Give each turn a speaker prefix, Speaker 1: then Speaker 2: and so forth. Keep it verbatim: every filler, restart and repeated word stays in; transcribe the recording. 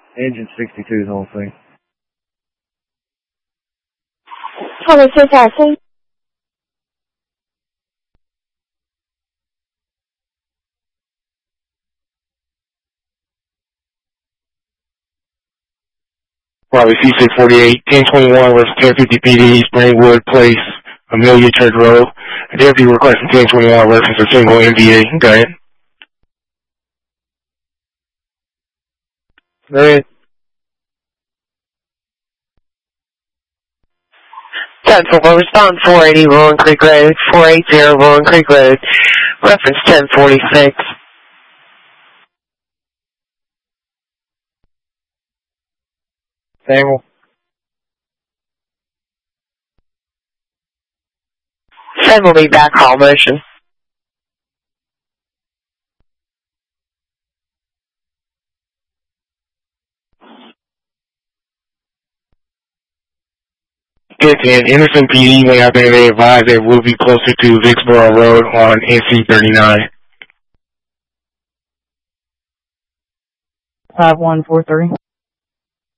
Speaker 1: Engine sixty-two is the whole thing.
Speaker 2: 好的，接下来先。
Speaker 3: Robbie C six forty-eight, ten twenty-one versus ten fifty P D, Springwood Place, Amelia Church Road. A deputy requesting ten twenty-one versus a single M V A. Go ahead.
Speaker 1: Go ahead.
Speaker 4: ten four, respond four eighty Rolling Creek Road, four eighty Rolling Creek Road, reference ten forty-six.
Speaker 1: Samuel.
Speaker 4: Send will be back call motion.
Speaker 3: ten ten, Anderson P D may have been advised that it will be closer to Vicksboro Road on N C thirty-nine.
Speaker 5: five one four three.